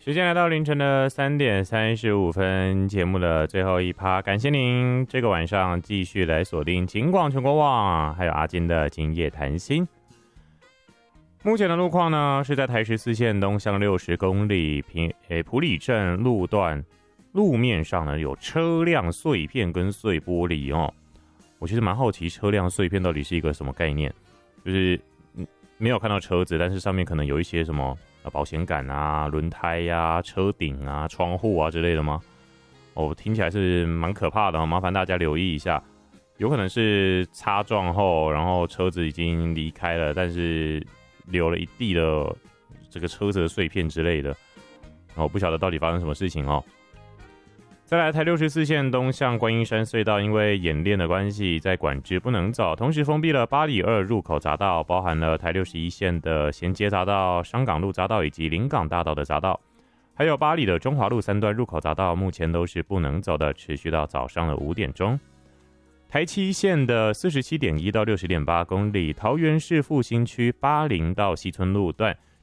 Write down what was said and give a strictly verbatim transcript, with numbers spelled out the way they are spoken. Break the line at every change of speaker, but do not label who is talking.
时间来到凌晨的三点三十五分，节目的最后一趴，感谢您这个晚上继续来锁定警广全国网，还有阿金的今夜谈心。目前的路况呢，是在台十四线东向六十公里平诶埔里镇路段路面上呢有车辆碎片跟碎玻璃哦。我其实蛮好奇车辆碎片到底是一个什么概念，就是没有看到车子，但是上面可能有一些什么保险杆啊、轮胎呀、啊、车顶啊、窗户啊之类的吗？哦，听起来是蛮可怕的，麻烦大家留意一下。有可能是擦撞后，然后车子已经离开了，但是留了一地的这个车子的碎片之类的。哦，不晓得到底发生什么事情哦。再来，台六十四线东向观音山隧道，因为演练的关系，在管制不能走，同时封闭了八里二入口匝道，包含了台六十一线的衔接匝道、商港路匝道以及临港大道的匝道，还有八里的中华路三段入口匝道，目前都是不能走的，持续到早上的五点钟。台七线的 四十七点一 到 六十点八公里，桃园市复兴区八零到西村路段，